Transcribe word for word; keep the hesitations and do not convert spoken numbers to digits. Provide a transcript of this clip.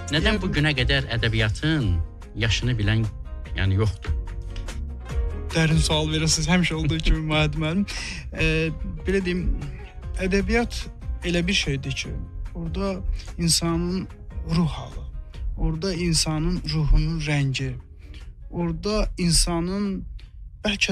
Nədən bu günə qədər ədəbiyyatın yaşını bilən yəni yoxdur? Dərin sual verirsiniz, həmişə olduğu kimi Mahid müəllim. E, belə deyim, ədəbiyyat elə bir şeydir ki, orada insanın ruh halı, orada insanın ruhunun rəngi, orada insanın bəlkə